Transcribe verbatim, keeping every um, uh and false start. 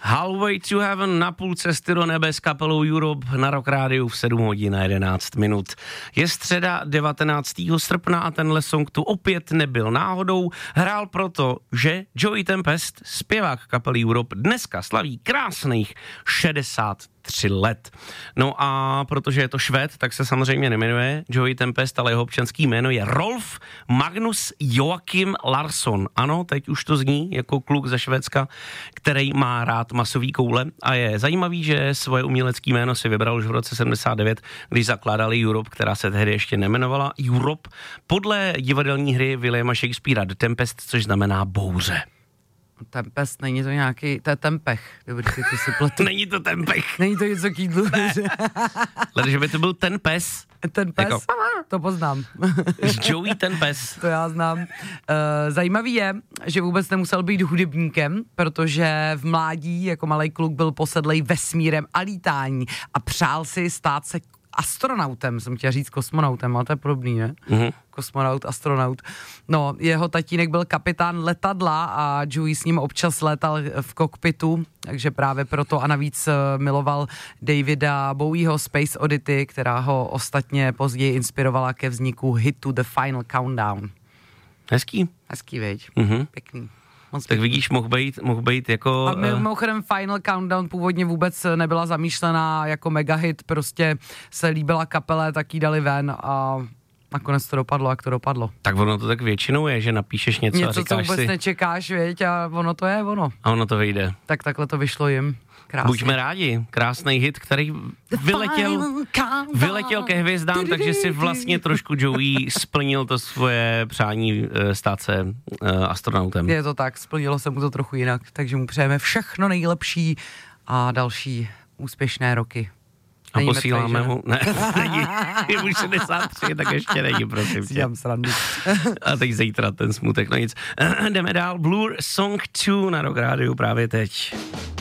Highway to Heaven na půl cesty do nebe s kapelou Europe na Rock Rádiu v sedm hodin a jedenáct minut. Je středa devatenáctého srpna a tenhle song tu opět nebyl náhodou. Hrál proto, že Joey Tempest, zpěvák kapely Europe, dneska slaví krásných šedesát tři let. No a protože je to Švéd, tak se samozřejmě nejmenuje Joey Tempest, ale jeho občanský jméno je Rolf Magnus Joachim Larsson. Ano, teď už to zní jako kluk ze Švédska, který má rád masový koule a je zajímavý, že svoje umělecké jméno si vybral už v roce sedmdesát devět, když zakládali Europe, která se tehdy ještě nejmenovala Europe, podle divadelní hry Williama Shakespearea The Tempest, což znamená bouře. Tempest, není to nějaký, to je tempech, dobrý, ty to si pletu. Není to tempech. Není to něco k jídlu. Ale že by to byl ten pes. Ten pes, jako, to poznám. Joey ten pes. To já znám. Uh, zajímavý je, že vůbec nemusel být hudebníkem, protože v mládí jako malej kluk byl posedlej vesmírem a lítání a přál si stát se astronautem, jsem chtěla říct kosmonautem, ale to je podobný, ne? Mm-hmm. Kosmonaut, astronaut. No, jeho tatínek byl kapitán letadla a Joey s ním občas létal v kokpitu, takže právě proto a navíc miloval Davida Bowieho Space Oddity, která ho ostatně později inspirovala ke vzniku hitu The Final Countdown. Hezký. Hezký, veď. Mm-hmm. Pěkný. Moc tak vidíš, mohl být, mohl být jako... A mimochodem Final Countdown původně vůbec nebyla zamýšlená jako megahit, prostě se líbila kapele, tak jí dali ven a nakonec to dopadlo, jak to dopadlo. Tak ono to tak většinou je, že napíšeš něco, něco a říkáš si... Něco, co vůbec nečekáš, věď, a ono to je ono. A ono to vyjde. Tak takhle to vyšlo jim. Krásně. Buďme rádi. Krásný hit, který vyletěl, vyletěl ke hvězdám, takže si vlastně trošku Joey splnil to svoje přání stát se astronautem. Je to tak, splnilo se mu to trochu jinak, takže mu přejeme všechno nejlepší a další úspěšné roky. A posíláme mu, ne, není, je mu šedesát tři, tak ještě není, prosím tě. A teď zítra ten smutek, no nic. Jdeme dál, Blur Song dva na Rock Rádiu právě teď.